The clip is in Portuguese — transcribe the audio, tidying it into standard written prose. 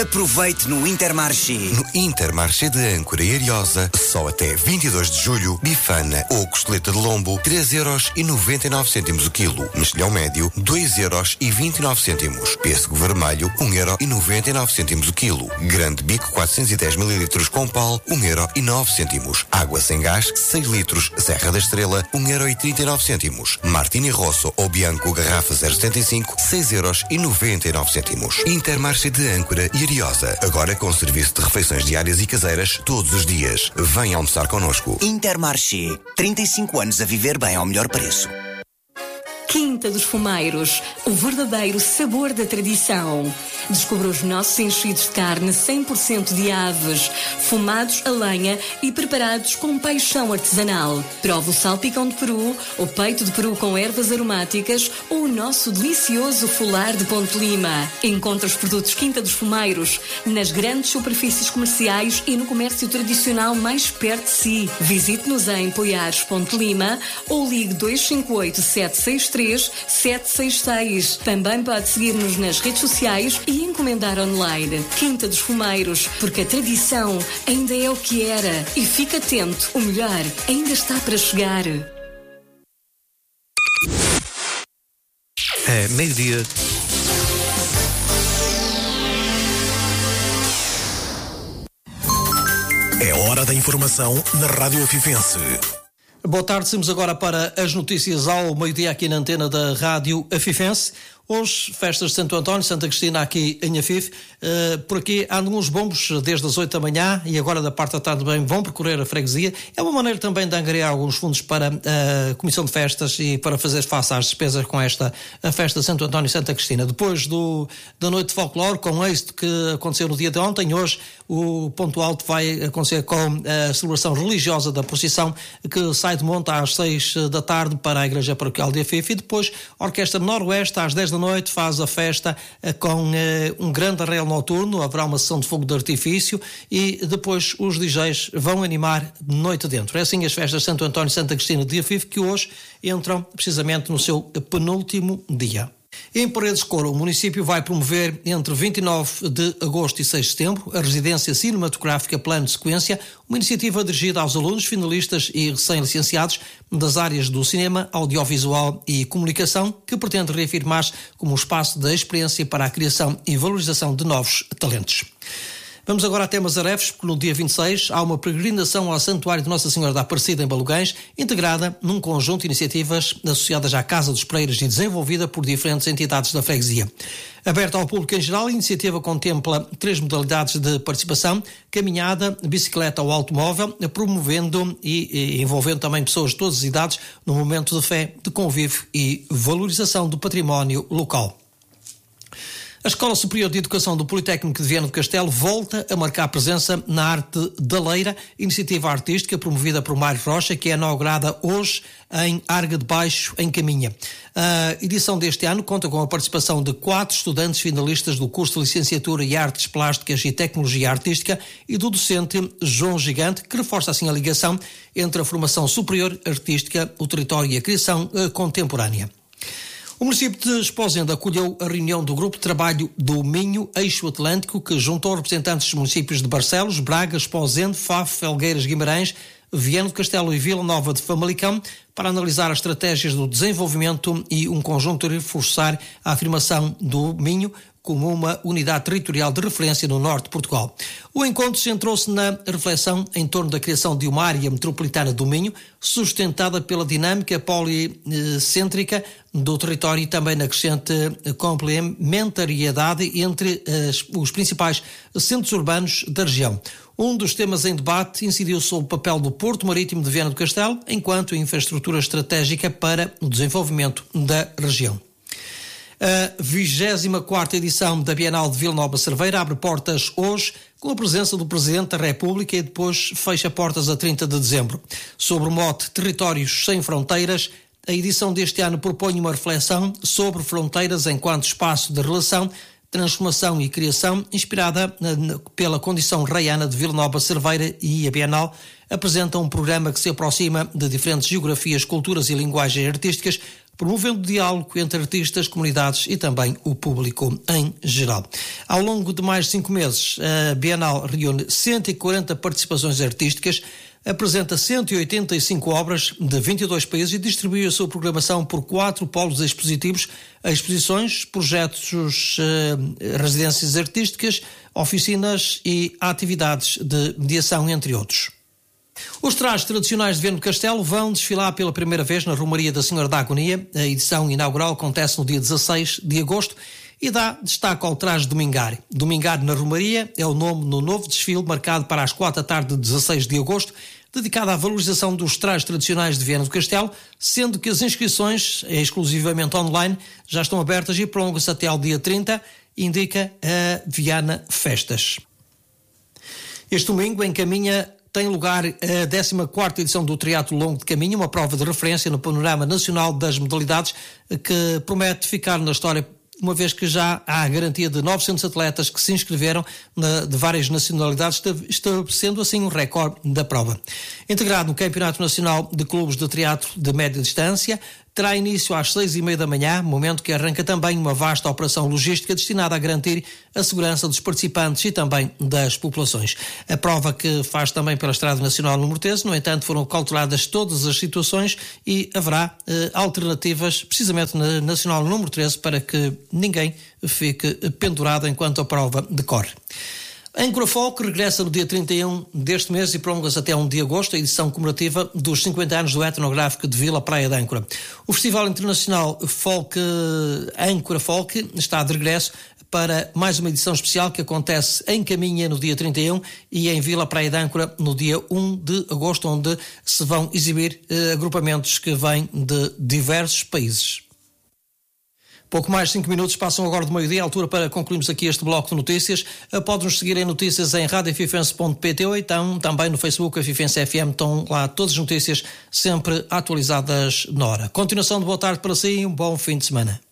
Aproveite no Intermarché. No Intermarché de Âncora e Ariosa, só até 22 de julho, bifana ou costeleta de lombo, 3,99€ o quilo. Mexilhão médio, 2,29€. Pêssego vermelho, 1,99€ o quilo. Grande bico, 410ml com pau, 1,09€. Água sem gás, 6 litros, Serra da Estrela, 1,39€. Martini Rosso ou Bianco, garrafa 0,75, 6,99€. Intermarché de Âncora e Ariosa, agora com serviço de refeições diárias e caseiras todos os dias. Venha almoçar connosco. Intermarché, 35 anos a viver bem ao melhor preço. Quinta dos Fumeiros, o verdadeiro sabor da tradição. Descubra os nossos enchidos de carne 100% de aves, fumados a lenha e preparados com paixão artesanal. Prova o salpicão de peru, o peito de peru com ervas aromáticas ou o nosso delicioso folar de Ponte Lima. Encontre os produtos Quinta dos Fumeiros nas grandes superfícies comerciais e no comércio tradicional mais perto de si. Visite-nos em Poiares, Ponte Lima ou ligue 258 763 766. Também pode seguir-nos nas redes sociais e encomendar online. Quinta dos Fumeiros, porque a tradição ainda é o que era. E fique atento, o melhor ainda está para chegar. É meio-dia. É hora da informação na Rádio Afifense. Boa tarde, seguimos agora para as notícias ao meio-dia aqui na antena da Rádio Afifense. Hoje, festas de Santo António, Santa Cristina aqui em Afife. Por aqui andam uns bombos desde as 8 da manhã e agora da parte da tarde bem vão percorrer a freguesia. É uma maneira também de angariar alguns fundos para a Comissão de Festas e para fazer face às despesas com esta a festa de Santo António e Santa Cristina. Depois da noite de folclore, com o êxito que aconteceu no dia de ontem, hoje o ponto alto vai acontecer com a celebração religiosa da procissão que sai de monte às 6 da tarde para a Igreja Paroquial de Afife e depois a Orquestra Noroeste às 10 da noite faz a festa com um grande arraial noturno, haverá uma sessão de fogo de artifício e depois os DJs vão animar noite dentro. É assim as festas de Santo António e Santa Cristina de Afife que hoje entram precisamente no seu penúltimo dia. Em Paredes de Cora, o município vai promover entre 29 de agosto e 6 de setembro a residência cinematográfica Plano de Sequência, uma iniciativa dirigida aos alunos, finalistas e recém-licenciados das áreas do cinema, audiovisual e comunicação, que pretende reafirmar-se como um espaço de experiência para a criação e valorização de novos talentos. Vamos agora até Masarefes, porque no dia 26 há uma peregrinação ao Santuário de Nossa Senhora da Aparecida em Balugães, integrada num conjunto de iniciativas associadas à Casa dos Pereiros e desenvolvida por diferentes entidades da freguesia. Aberta ao público em geral, a iniciativa contempla 3 modalidades de participação: caminhada, bicicleta ou automóvel, promovendo e envolvendo também pessoas de todas as idades no momento de fé, de convívio e valorização do património local. A Escola Superior de Educação do Politécnico de Viana do Castelo volta a marcar presença na Arte da Leira, iniciativa artística promovida por Mário Rocha, que é inaugurada hoje em Arga de Baixo, em Caminha. A edição deste ano conta com a participação de 4 estudantes finalistas do curso de Licenciatura em Artes Plásticas e Tecnologia Artística e do docente João Gigante, que reforça assim a ligação entre a formação superior artística, o território e a criação contemporânea. O município de Esposende acolheu a reunião do Grupo de Trabalho do Minho Eixo Atlântico, que juntou representantes dos municípios de Barcelos, Braga, Esposende, Faf, Felgueiras, Guimarães, Viana do Castelo e Vila Nova de Famalicão, para analisar as estratégias do desenvolvimento e um conjunto de reforçar a afirmação do Minho como uma unidade territorial de referência no norte de Portugal. O encontro centrou-se na reflexão em torno da criação de uma área metropolitana do Minho, sustentada pela dinâmica policêntrica do território e também na crescente complementariedade entre os principais centros urbanos da região. Um dos temas em debate incidiu sobre o papel do Porto Marítimo de Viana do Castelo enquanto infraestrutura estratégica para o desenvolvimento da região. A 24ª edição da Bienal de Vila Nova Cerveira abre portas hoje com a presença do Presidente da República e depois fecha portas a 30 de dezembro. Sobre o mote Territórios Sem Fronteiras, a edição deste ano propõe uma reflexão sobre fronteiras enquanto espaço de relação, transformação e criação, inspirada pela condição raiana de Vila Nova Cerveira, e a Bienal apresenta um programa que se aproxima de diferentes geografias, culturas e linguagens artísticas, promovendo diálogo entre artistas, comunidades e também o público em geral. Ao longo de mais de 5 meses, a Bienal reúne 140 participações artísticas, apresenta 185 obras de 22 países e distribui a sua programação por 4 polos expositivos, exposições, projetos, residências artísticas, oficinas e atividades de mediação, entre outros. Os trajes tradicionais de Viana do Castelo vão desfilar pela primeira vez na Romaria da Senhora da Agonia. A edição inaugural acontece no dia 16 de agosto e dá destaque ao traje Domingário. Domingário na Romaria é o nome no novo desfile marcado para as 4 da tarde de 16 de agosto, dedicado à valorização dos trajes tradicionais de Viana do Castelo, sendo que as inscrições, exclusivamente online, já estão abertas e prolongam-se até ao dia 30, indica a Viana Festas. Este domingo, em Caminha, tem lugar a 14ª edição do Triatlo Longo de Caminho, uma prova de referência no panorama nacional das modalidades que promete ficar na história, uma vez que já há a garantia de 900 atletas que se inscreveram de várias nacionalidades, estabelecendo assim um recorde da prova. Integrado no Campeonato Nacional de Clubes de Triatlo de Média Distância, terá início às 6h30 da manhã, momento que arranca também uma vasta operação logística destinada a garantir a segurança dos participantes e também das populações. A prova, que faz também pela Estrada Nacional número 13, no entanto, foram cauteladas todas as situações e haverá alternativas, precisamente na Nacional número 13, para que ninguém fique pendurado enquanto a prova decorre. Âncora Folk regressa no dia 31 deste mês e prolonga-se até 1 de agosto, a edição comemorativa dos 50 anos do etnográfico de Vila Praia de Âncora. O Festival Internacional Folk Âncora Folk está de regresso para mais uma edição especial que acontece em Caminha no dia 31 e em Vila Praia de Âncora no dia 1 de agosto, onde se vão exibir agrupamentos que vêm de diversos países. Pouco mais de 5 minutos passam agora do meio-dia, altura para concluirmos aqui este bloco de notícias. Pode-nos seguir em notícias em radiofifense.pt ou então também no Facebook Afifense FM. Estão lá todas as notícias sempre atualizadas na hora. Continuação de boa tarde para si e um bom fim de semana.